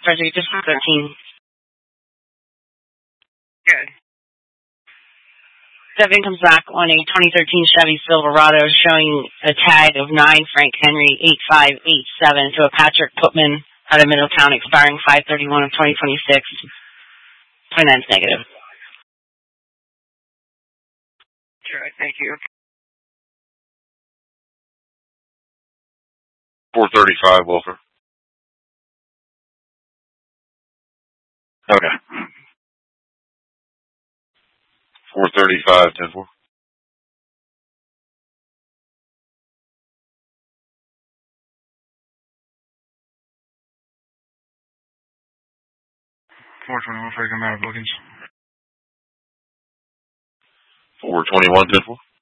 Frederick, just 13. Good. 7 comes back on a 2013 Chevy Silverado showing a tag of 9 Frank Henry 8587 to a Patrick Putman out of Middletown expiring 5/31 of 2026. 29 is negative. Sure, thank you. 435, Wolfer. Okay. 435, 10-4. We'll take him out of bookings. 421, 10-4.